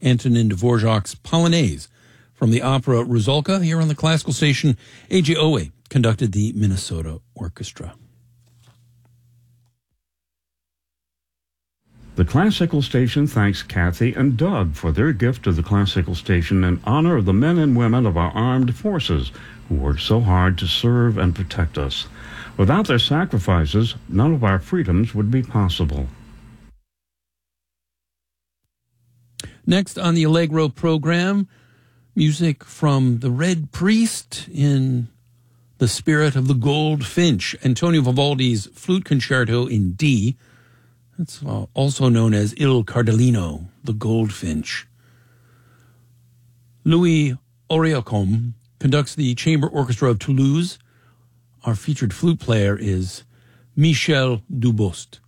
Antonin Dvorak's Polonaise from the opera Rusalka. Here on the classical station, A.J. Owe conducted the Minnesota Orchestra. The Classical Station thanks Kathy and Doug for their gift to the Classical Station in honor of the men and women of our armed forces who work so hard to serve and protect us. Without their sacrifices, none of our freedoms would be possible. Next on the Allegro program, music from the Red Priest in the spirit of the Goldfinch, Antonio Vivaldi's Flute Concerto in D. That's also known as Il Cardellino, the Goldfinch. Louis Oriacom conducts the Chamber Orchestra of Toulouse. Our featured flute player is Michel Dubost.